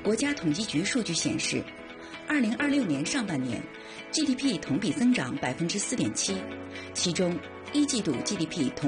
国家统计局数据显示，2026年上半年 GDP 同比增长4.7%，其中一季度 GDP 同